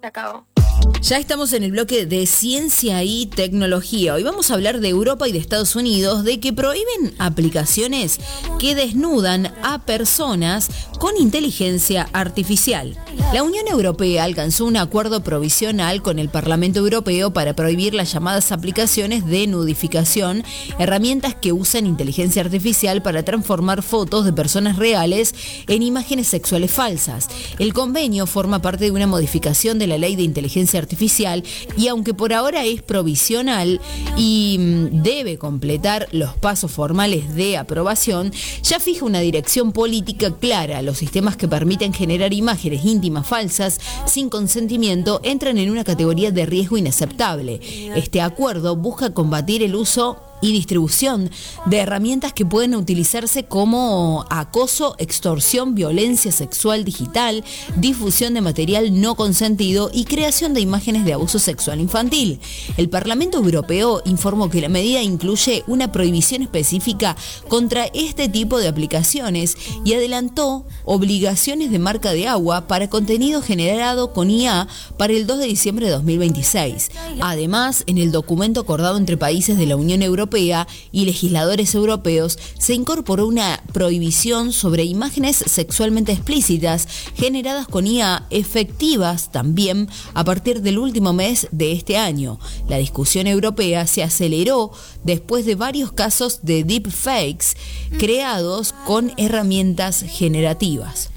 Se acabó. Ya estamos en el bloque de ciencia y tecnología. Hoy vamos a hablar de Europa y de Estados Unidos, de que prohíben aplicaciones que desnudan a personas con inteligencia artificial. La Unión Europea alcanzó un acuerdo provisional con el Parlamento Europeo para prohibir las llamadas aplicaciones de nudificación, herramientas que usan inteligencia artificial para transformar fotos de personas reales en imágenes sexuales falsas. El convenio forma parte de una modificación de la Ley de Inteligencia Artificial y aunque por ahora es provisional y debe completar los pasos formales de aprobación, ya fija una dirección política clara. Los sistemas que permiten generar imágenes íntimas falsas sin consentimiento entran en una categoría de riesgo inaceptable. Este acuerdo busca combatir el uso y distribución de herramientas que pueden utilizarse como acoso, extorsión, violencia sexual digital, difusión de material no consentido y creación de imágenes de abuso sexual infantil. El Parlamento Europeo informó que la medida incluye una prohibición específica contra este tipo de aplicaciones y adelantó obligaciones de marca de agua para contenido generado con IA para el 2 de diciembre de 2026. Además, en el documento acordado entre países de la Unión Europea y legisladores europeos se incorporó una prohibición sobre imágenes sexualmente explícitas generadas con IA efectivas también a partir del último mes de este año. La discusión europea se aceleró después de varios casos de deepfakes creados con herramientas generativas.